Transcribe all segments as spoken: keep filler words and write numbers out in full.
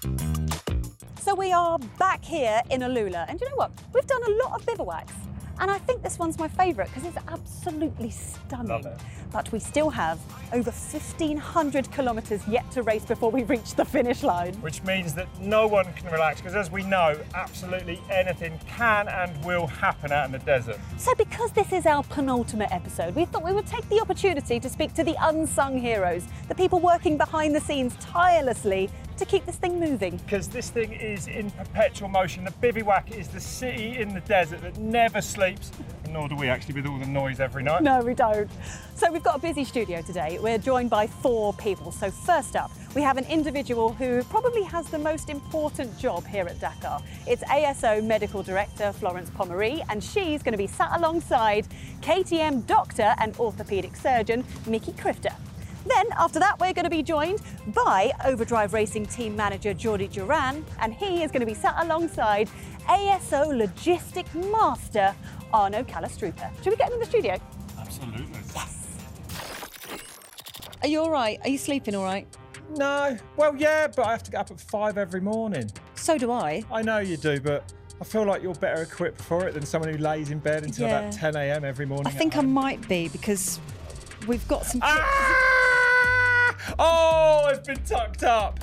So we are back here in Alula, and you know what? We've done a lot of bivouacs, and I think this one's my favourite because it's absolutely stunning. Love it. But we still have over fifteen hundred kilometres yet to race before we reach the finish line. Which means that no one can relax, because as we know, absolutely anything can and will happen out in the desert. So because this is our penultimate episode, we thought we would take the opportunity to speak to the unsung heroes, the people working behind the scenes tirelessly to keep this thing moving. Because this thing is in perpetual motion. The bivouac is the city in the desert that never sleeps, and nor do we actually with all the noise every night. No, we don't. So we've got a busy studio today. We're joined by four people. So first up, we have an individual who probably has the most important job here at Dakar. It's A S O Medical Director Florence Pommery, and she's going to be sat alongside K T M doctor and orthopaedic surgeon Mickey Crifter. Then, after that, we're going to be joined by Overdrive Racing team manager Jordi Duran, and he is going to be sat alongside A S O logistic master Arno Calastrupa. Should we get him in the studio? Absolutely. Yes. Are you all right? Are you sleeping all right? No, well, yeah, but I have to get up at five every morning. So do I. I know you do, but I feel like you're better equipped for it than someone who lays in bed until Yeah. about ten a m every morning. I think I might be, because we've got some... Ah! Oh, I've been tucked up.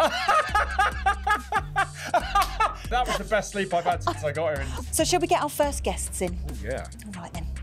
That was the best sleep I've had since I got here. So shall we get our first guests in? Oh, yeah. All right then.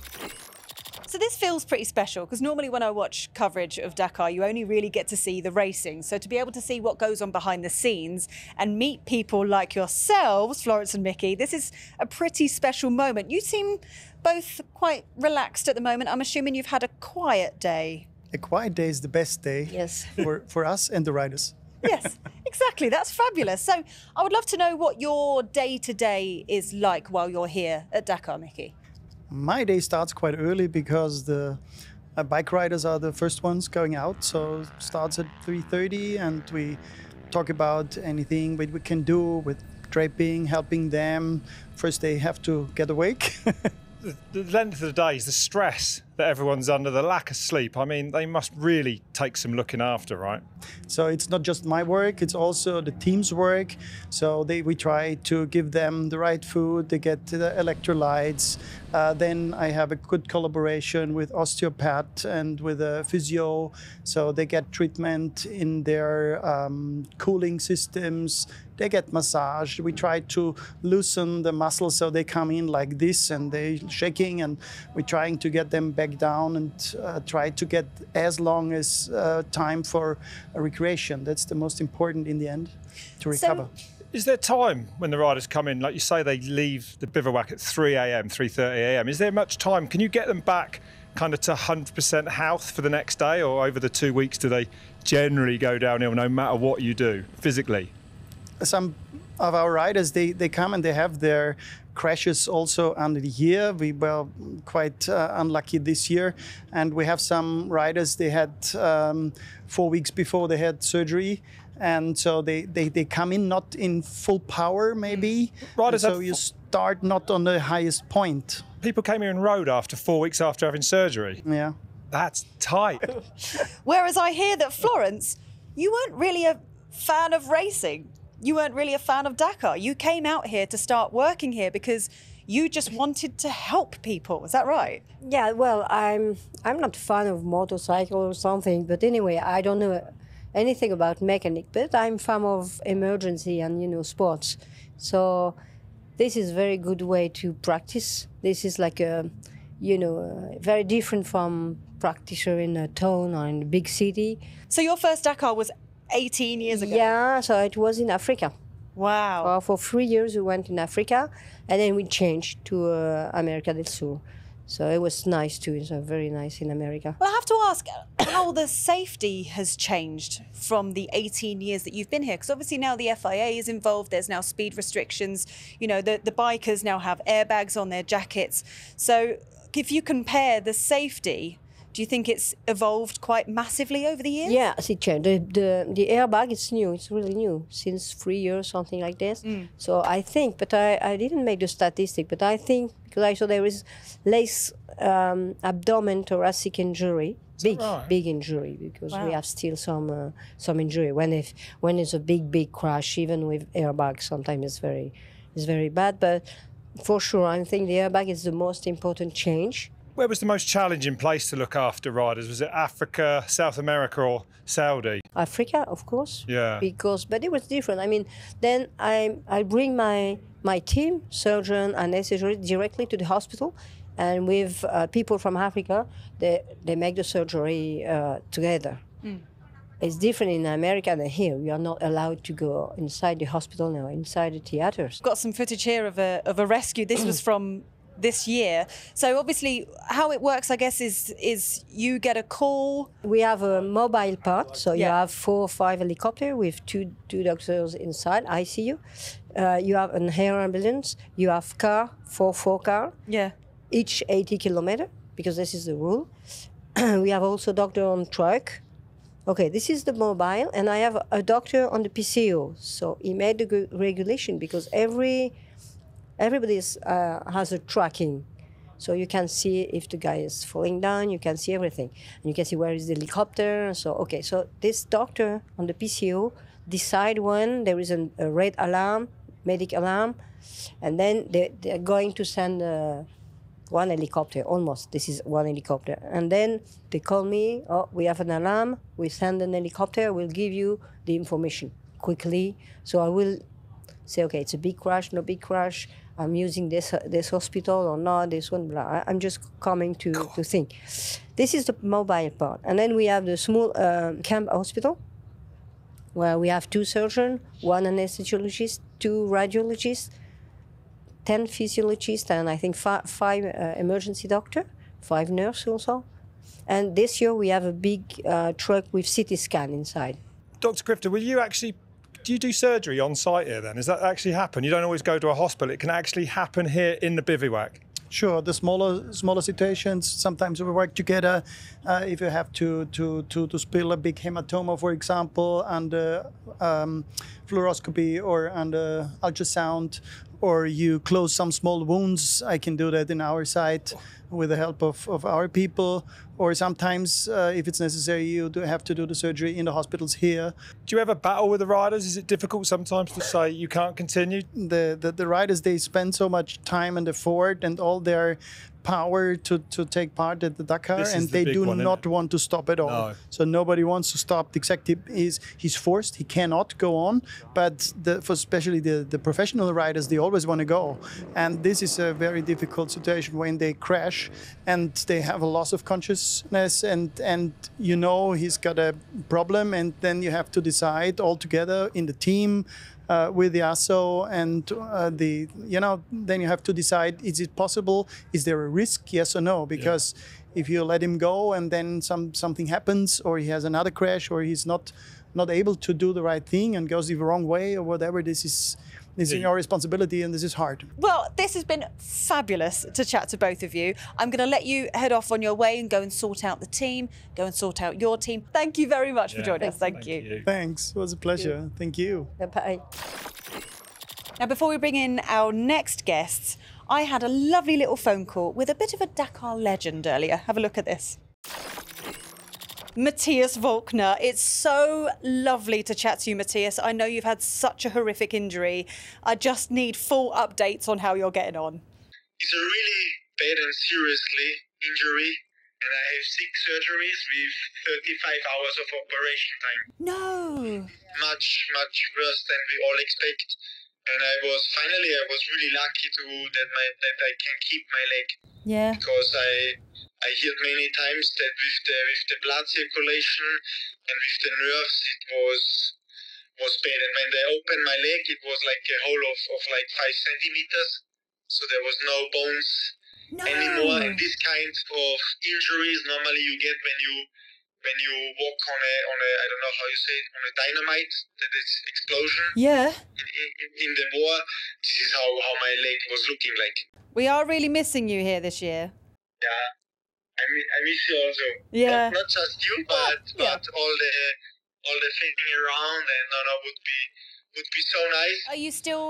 So this feels pretty special, because normally when I watch coverage of Dakar, you only really get to see the racing. So to be able to see what goes on behind the scenes and meet people like yourselves, Florence and Mickey, this is a pretty special moment. You seem both quite relaxed at the moment. I'm assuming you've had a quiet day. A quiet day is the best day Yes. for, for us and the riders. Yes, exactly. That's fabulous. So I would love to know what your day-to-day is like while you're here at Dakar, Mickey. My day starts quite early because the uh, bike riders are the first ones going out. So it starts at three thirty, and we talk about anything that we can do with draping, helping them. First they have to get awake. The, the length of the days, the stress that everyone's under, the lack of sleep, I mean, they must really take some looking after, right? So it's not just my work, it's also the team's work. So they, we try to give them the right food, they get the electrolytes. Uh, then I have a good collaboration with osteopath and with a physio. So they get treatment in their um, cooling systems. They get massage. We try to loosen the muscles so they come in like this and they shaking, and we're trying to get them back down and uh, try to get as long as uh, time for a recreation. That's the most important in the end, to recover. So, Is there time when the riders come in, like you say, they leave the bivouac at three a m, three thirty a m? Is there much time? Can you get them back kind of to one hundred percent health for the next day, or over the two weeks do they generally go downhill no matter what you do physically? Some of our riders, they, they come and they have their crashes also under the year. We were quite uh, unlucky this year, and we have some riders, they had um, four weeks before they had surgery, and so they, they, they come in not in full power maybe, Riders and so have you start not on the highest point. People came here and rode after four weeks after having surgery. Yeah. That's tight. whereas I hear that, Florence, you weren't really a fan of racing. You weren't really a fan of Dakar. You came out here to start working here because you just wanted to help people. Is that right? Yeah, well, I'm I'm not a fan of motorcycle or something, but anyway, I don't know anything about mechanic, but I'm fan of emergency and, you know, sports. So this is a very good way to practice. This is like a, you know, uh, very different from practitioner in a town or in a big city. So your first Dakar was eighteen years ago? Yeah, so it was in Africa. Wow. Uh, for three years we went in Africa, and then we changed to uh, America del Sur. So it was nice too. It's uh, very nice in America. Well, I have to ask how the safety has changed from the eighteen years that you've been here. Because obviously now the F I A is involved. There's now speed restrictions. You know, the, the bikers now have airbags on their jackets. So if you compare the safety, do you think it's evolved quite massively over the years? Yeah, it changed. The, the, the airbag is new. It's really new, since three years, something like this. Mm. So I think, but I, I didn't make the statistic, but I think, because I saw there is less um, abdomen thoracic injury big, right? big injury because Wow. we have still some uh, some injury. When if when it's a big, big crash, even with airbag, sometimes it's very, it's very bad. But for sure, I think the airbag is the most important change. Where was the most challenging place to look after riders? Was it Africa, South America, or Saudi? Africa, of course. Yeah. Because, but it was different. I mean, then I I bring my my team, surgeon, anesthesiologist, directly to the hospital, and with uh, people from Africa, they they make the surgery uh, together. Mm. It's different in America than here. We are not allowed to go inside the hospital now, inside the theaters. Got some footage here of a of a rescue. This was from this year. So obviously, how it works, I guess, is is you get a call. We have a mobile pod, so you Yeah. have four or five helicopters with two two doctors inside I C U. Uh, you have an air ambulance. You have car, four four car, Yeah. each eighty kilometer, because this is the rule. We have also doctor on truck. Okay, this is the mobile, and I have a doctor on the P C O. So he made the gu- regulation because every everybody uh, has a tracking. So you can see if the guy is falling down, you can see everything. And you can see where is the helicopter. So, okay, so this doctor on the P C O decide when there is an, a red alarm, medic alarm, and then they, they're going to send uh, one helicopter, almost. This is one helicopter. And then they call me, oh, we have an alarm, we send an helicopter, we'll give you the information quickly. So I will say, okay, it's a big crash, no big crash. I'm using this uh, this hospital or not, this one, blah. I- I'm just coming to, to think. This is the mobile part. And then we have the small um, camp hospital, where we have two surgeons, one anesthesiologist, two radiologists, ten physiologists, and I think fi- five uh, emergency doctor, five nurses also. And this year we have a big uh, truck with C T scan inside. Doctor Grifter, will you actually, do you do surgery on site here then? Does that actually happen? You don't always go to a hospital. It can actually happen here in the bivouac. Sure, the smaller smaller situations, sometimes we work together. Uh, if you have to, to, to, to spill a big hematoma, for example, under um, fluoroscopy or under ultrasound, or you close some small wounds, I can do that in our site with the help of, of our people. Or sometimes, uh, if it's necessary, you do have to do the surgery in the hospitals here. Do you ever battle with the riders? Is it difficult sometimes to say you can't continue? The, the, the riders, they spend so much time and effort and all their power to, to take part at the Dakar, This is and the they big do one, isn't not it? want to stop at all. No. So nobody wants to stop. The executive is he's forced. He cannot go on. But the, for especially the, the professional riders, they always want to go. And this is a very difficult situation when they crash and they have a loss of consciousness, and and you know he's got a problem, and then you have to decide all together in the team. Uh, with the A S O and uh, the, you know, then you have to decide, is it possible? Is there a risk, yes or no? Because if you let him go and then some something happens, or he has another crash, or he's not not able to do the right thing and goes the wrong way or whatever, this is this is Yeah. your responsibility, and this is hard. Well, this has been fabulous to chat to both of you. I'm going to let you head off on your way and go and sort out the team, go and sort out your team. Thank you very much for Yeah. joining us. Thank, you. Thanks, it was a pleasure. Thank you. Bye. Now, before we bring in our next guests, I had a lovely little phone call with a bit of a Dakar legend earlier. Have a look at this. Matthias Volkner. It's so lovely to chat to you, Matthias. I know you've had such a horrific injury. I just need full updates on how you're getting on. It's a really bad and seriously injury, and I have six surgeries with thirty-five hours of operation time. No. Much, much worse than we all expect. And I was finally, I was really lucky to that my that I can keep my leg, Yeah. because I I heard many times that with the with the blood circulation and with the nerves it was was bad. And when they opened my leg, it was like a hole of, of like five centimeters, so there was no bones No. anymore. And this kind of injuries normally you get when you when you walk on a on a I don't know how you say it, on a dynamite, that is explosion Yeah. in, in, in the war. This is how, how my leg was looking like. We are really missing you here this year. Yeah, I mi- I miss you also. Yeah. Not, not just you, but Yeah. but all the all the thing around, and no, no, would be would be so nice. Are you still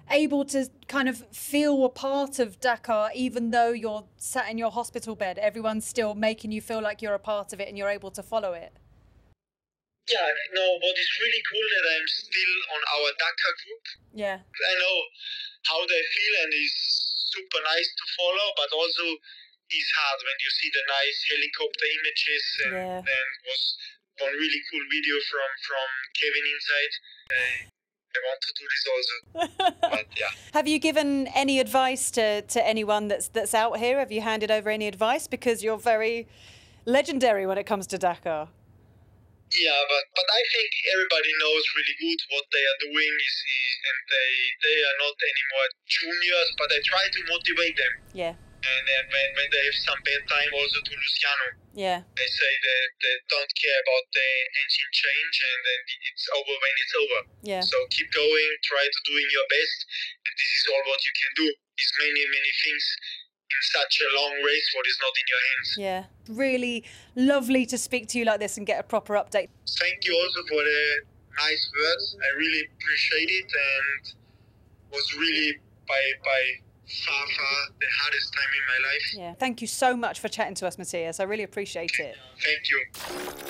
able to kind of feel a part of Dakar, even though you're sat in your hospital bed? Everyone's still making you feel like you're a part of it and you're able to follow it. Yeah, no, what is really cool that I'm still on our Dakar group. Yeah. I know how they feel and it's super nice to follow, but also it's hard when you see the nice helicopter images. And Yeah. then was one really cool video from, from Kevin inside. I, I want to do this also. But yeah. Have you given any advice to, to anyone that's that's out here? Have you handed over any advice? Because you're very legendary when it comes to Dakar. Yeah, but, but I think everybody knows really good what they are doing is, is and they they are not anymore juniors, but I try to motivate them. Yeah. And then when, when they have some bad time, also to Luciano, Yeah. they say that they don't care about the engine change and then it's over when it's over. Yeah. So keep going, try to doing your best, and this is all what you can do. It's many, many things in such a long race what is not in your hands. Yeah. Really lovely to speak to you like this and get a proper update. Thank you also for the nice words. I really appreciate it and was really by by far, far the hardest time in my life. Yeah. Thank you so much for chatting to us, Matthias. I really appreciate it. Thank you.